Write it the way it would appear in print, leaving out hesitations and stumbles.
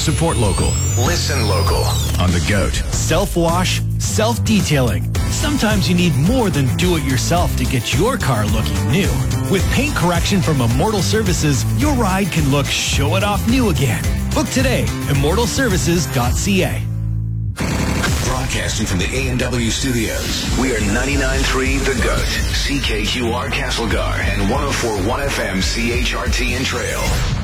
Support local. Listen local. On the GOAT. Self-wash, self-detailing. Sometimes you need more than do-it-yourself to get your car looking new. With paint correction from Immortal Services, your ride can look show-it-off new again. Book today, immortalservices.ca. Broadcasting from the A&W studios, we are 99.3 The GOAT, CKQR Castlegar, and 104.1 FM CHRT and Trail.